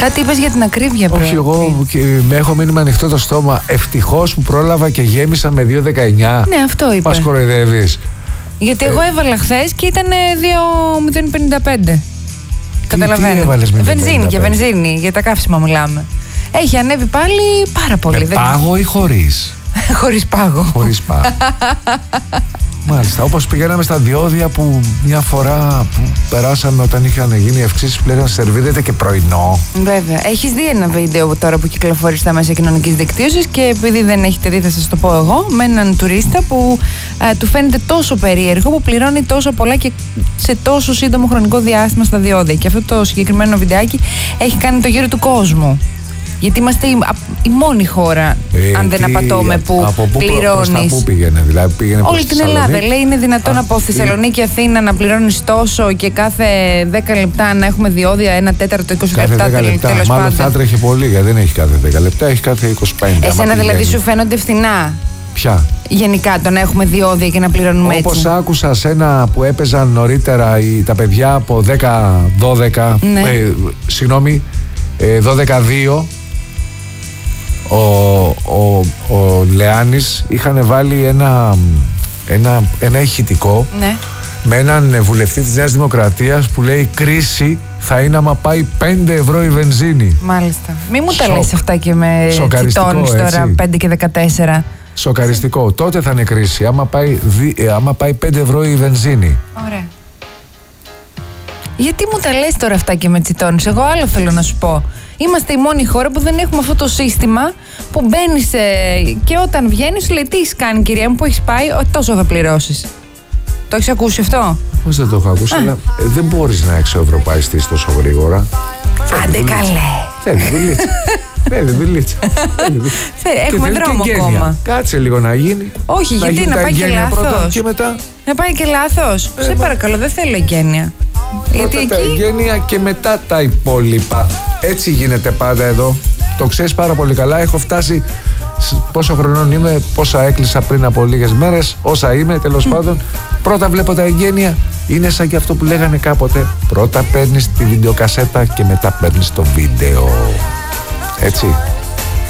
Κάτι είπες για την ακρίβεια πριν. Όχι, εγώ με έχω μείνει με ανοιχτό το στόμα. Ευτυχώς που πρόλαβα και γέμισα με 2,19. Ναι, αυτό είπα. Μας κοροϊδεύεις. Γιατί εγώ έβαλα χθες και ήταν 2,055. Τι έβαλες με βενζίνη και βενζίνη, για τα καύσιμα μιλάμε. Έχει ανέβει πάλι πάρα πολύ. Με πάγο ή χωρίς? Χωρίς πάγο. Χωρίς πάγο. Μάλιστα, όπως πηγαίναμε στα διόδια που μια φορά που περάσαμε όταν είχαν γίνει αυξήσεις που λέγανε σερβίρεται και πρωινό. Βέβαια. Έχεις δει ένα βίντεο τώρα που κυκλοφορεί στα μέσα κοινωνικής δικτύωσης και επειδή δεν έχετε δει θα σας το πω εγώ, με έναν τουρίστα που του φαίνεται τόσο περίεργο που πληρώνει τόσο πολλά και σε τόσο σύντομο χρονικό διάστημα στα διόδια. Και αυτό το συγκεκριμένο βιντεάκι έχει κάνει το γύρο του κόσμου. Γιατί είμαστε η μόνη χώρα, αν δεν απατώμε, που πληρώνεις. Πού πήγαινε, δηλαδή πήγαινε όλη την Ελλάδα. Λέει είναι δυνατόν από Θεσσαλονίκη Αθήνα να πληρώνεις τόσο και κάθε 10 λεπτά να έχουμε διόδια 1/4, 20 λεπτά. Κάθε 10 λεπτά. Μάλλον θα τρέχει πολύ, γιατί δεν έχει κάθε 10 λεπτά, έχει κάθε 25. Εσένα δηλαδή σου φαίνονται φθηνά? Ποια? Γενικά το να έχουμε διόδια και να πληρώνουμε έτσι. Όπως άκουσα σε ένα που έπαιζαν νωρίτερα τα παιδιά από 10-12, ναι. Συγγνώμη, 12-2. Ο Λεάνης είχαν βάλει ένα ηχητικό, ναι, με έναν βουλευτή της Νέας Δημοκρατίας που λέει κρίση θα είναι άμα πάει 5 ευρώ η βενζίνη. Μάλιστα. Μη μου τα λες αυτά και με τσιτώνεις τώρα 5 και 14. Σοκαριστικό. Τότε θα είναι κρίση άμα πάει 5 ευρώ η βενζίνη. Ωραία. Γιατί μου τα λες τώρα αυτά και με τσιτώνεις? Εγώ άλλο θέλω να σου πω. Είμαστε η μόνη χώρα που δεν έχουμε αυτό το σύστημα που μπαίνεις και όταν βγαίνεις σου λέει τι έχεις κάνει κυρία μου, που έχεις πάει, τόσο θα πληρώσεις. Το έχεις ακούσει αυτό? Πώς δεν το έχω ακούσει, αλλά δεν μπορείς να εξευρωπαϊστείς τόσο γρήγορα. Άντε καλέ. Θέλει δουλίτσα. Θέλει δουλίτσα. Έχουμε δρόμο ακόμα. Κάτσε λίγο να γίνει. Όχι, γιατί να πάει και λάθος. Και μετά. Να πάει και λάθος. Σε παρακαλώ, δεν θέλω εγγένεια. Γιατί εκεί... τα εγγένεια και μετά τα υπόλοιπα. Έτσι γίνεται πάντα εδώ. Το ξέρεις πάρα πολύ καλά. Έχω φτάσει πόσο χρονών είμαι, πόσα έκλεισα πριν από λίγες μέρες, όσα είμαι τέλος πάντων. Πρώτα βλέπω τα εγγένεια. Είναι σαν και αυτό που λέγανε κάποτε. Πρώτα παίρνεις τη βιντεοκασέτα και μετά παίρνεις το βίντεο. Έτσι.